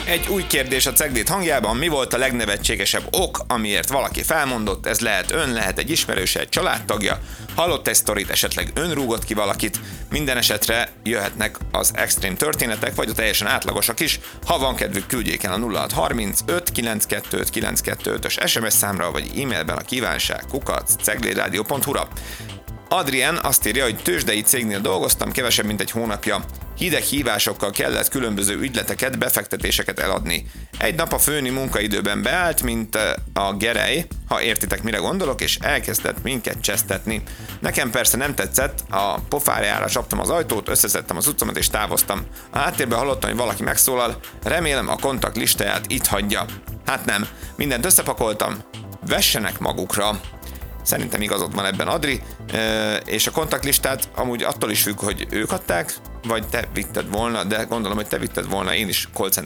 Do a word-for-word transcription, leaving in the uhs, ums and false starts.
Egy új kérdés a Cegléd hangjában: mi volt a legnevetségesebb ok, amiért valaki felmondott? Ez lehet ön, lehet egy ismerőse, egy családtagja. Hallott egy sztorit, esetleg ön rúgott ki valakit. Minden esetre jöhetnek az extrém történetek, vagy a teljesen átlagosak is. Ha van kedvük, küldjék el a nulla hat harmincöt kilencszázkettőt kilencszázkettőt-ös es em es számra, vagy e-mailben a kívánság kukac ceglédradio pont hu-ra. Adrien azt írja, hogy tőzsdei cégnél dolgoztam kevesebb mint egy hónapja. Hideg hívásokkal kellett különböző ügyleteket, befektetéseket eladni. Egy nap a főni munkaidőben beállt, mint a gerej, ha értitek, mire gondolok, és elkezdett minket csesztetni. Nekem persze nem tetszett, a pofájára csaptam az ajtót, összeszedtem az utcomat és távoztam. A háttérben hallottam, hogy valaki megszólal, remélem a kontakt listáját itt hagyja. Hát nem, mindent összepakoltam, vessenek magukra. Szerintem igazad van ebben, Adri, és a kontaktlistát amúgy attól is függ, hogy ők adták, vagy te vitted volna, de gondolom, hogy te vitted volna, én is call